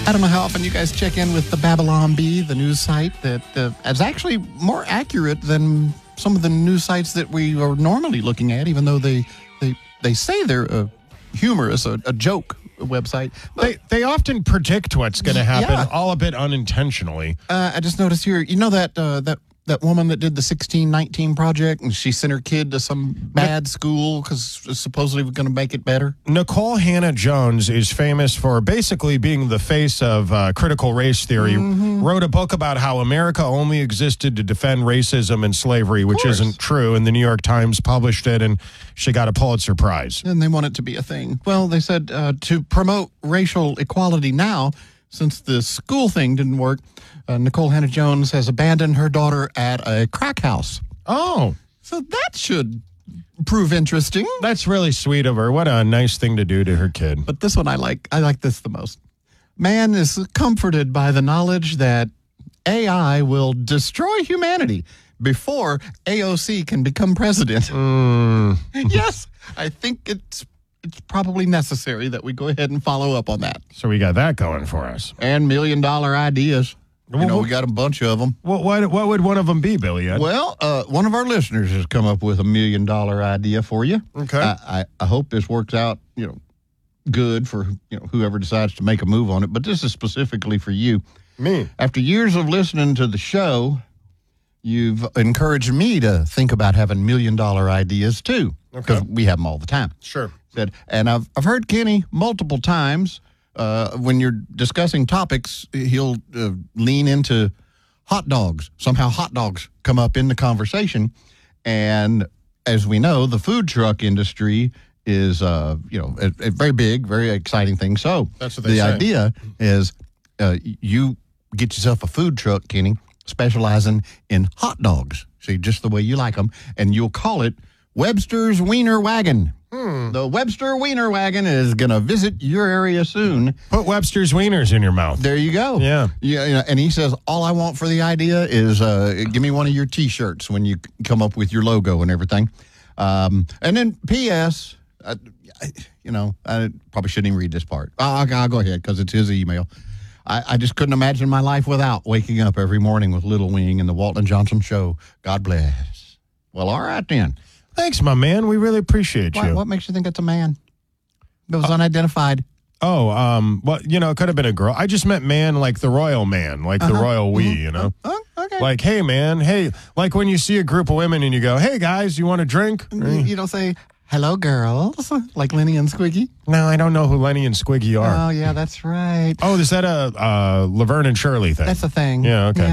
I don't know how often you guys check in with the Babylon Bee, the news site that is actually more accurate than some of the news sites that we are normally looking at, even though they say they're humorous, a joke website. But They often predict what's going to happen, Yeah. all a bit unintentionally. I just noticed here, you know that woman that did the 1619 project, and she sent her kid to some bad school because supposedly we're going to make it better. Nicole Hannah-Jones is famous for basically being the face of critical race theory. Wrote a book about how America only existed to defend racism and slavery, which isn't true. And the New York Times published it, and she got a Pulitzer Prize. And they want it to be a thing. Well, they said to promote racial equality now, since the school thing didn't work, Nicole Hannah-Jones has abandoned her daughter at a crack house. Oh, So that should prove interesting. that's really sweet of her. What a nice thing to do to her kid. But this one I like. I like this the most. Man is comforted by the knowledge that AI will destroy humanity before AOC can become president. Yes, I think it's probably necessary that we go ahead and follow up on that. So we got that going for us. And $1 million ideas. You know, we got a bunch of them. What would one of them be, Billy? Well, one of our listeners has come up with $1 million idea for you. Okay. I hope this works out, good for whoever decides to make a move on it. But this is specifically for you. Me. After years of listening to the show, you've encouraged me to think about having $1 million ideas too, because we have them all the time. Sure. And I've heard Kenny multiple times. When you're discussing topics, he'll lean into hot dogs. Somehow hot dogs come up in the conversation. And as we know, the food truck industry is, a very big, very exciting thing. So That's what they the say. idea is you get yourself a food truck, Kenny, specializing in hot dogs. See, just the way you like them. And you'll call it Webster's Wiener Wagon. The Webster Wiener Wagon is going to visit your area soon. Put Webster's Wieners in your mouth. There you go. Yeah. And he says, all I want for the idea is give me one of your T-shirts when you come up with your logo and everything. And then P.S., I probably shouldn't even read this part. I'll go ahead because it's his email. I just couldn't imagine my life without waking up every morning with Little Wing and the Walton Johnson Show. God bless. Well, all right then. Thanks, my man. We really appreciate you. What makes you think it's a man? It was unidentified. Oh, well, it could have been a girl. I just meant man like the royal man, like the royal we, Oh, okay. Like, hey, man, hey, like when you see a group of women and you go, hey, guys, you want a drink? You don't say, hello, girls, like Lenny and Squiggy. No, I don't know who Lenny and Squiggy are. Oh, yeah, that's right. Oh, is that a Laverne and Shirley thing? That's a thing. Yeah, okay.